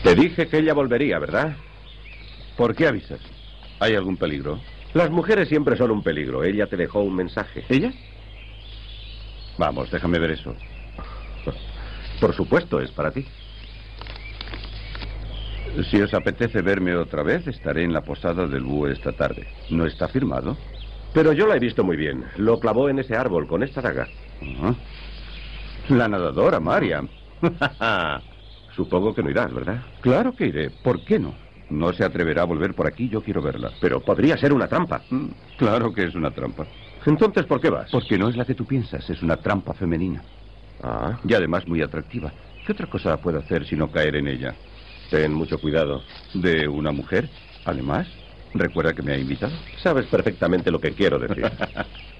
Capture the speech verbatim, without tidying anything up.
Te dije que ella volvería, ¿verdad? ¿Por qué avisas? ¿Hay algún peligro? Las mujeres siempre son un peligro. Ella te dejó un mensaje. ¿Ella? Vamos, déjame ver eso. Por supuesto, es para ti. Si os apetece verme otra vez, estaré en la posada del búho esta tarde. ¿No está firmado? Pero yo la he visto muy bien. Lo clavó en ese árbol con esta daga. Uh-huh. La nadadora, Mariam. Supongo que no irás, ¿verdad? Claro que iré. ¿Por qué no? No se atreverá a volver por aquí, yo quiero verla. Pero podría ser una trampa. Mm, claro que es una trampa. Entonces, ¿por qué vas? Porque no es la que tú piensas, es una trampa femenina. Ah. Y además muy atractiva. ¿Qué otra cosa puedo hacer sino caer en ella? Ten mucho cuidado. ¿De una mujer? Además, ¿recuerda que me ha invitado? Sabes perfectamente lo que quiero decir.